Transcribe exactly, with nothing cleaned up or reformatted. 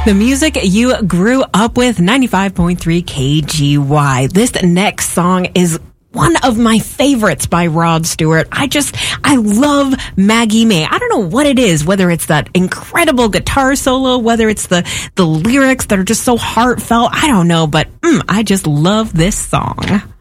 The music you grew up with, ninety-five point three K G Y. This next song is one of my favorites by Rod Stewart. I just, I love Maggie May. I don't know what it is, whether it's that incredible guitar solo, whether it's the, the lyrics that are just so heartfelt. I don't know, but mm, I just love this song.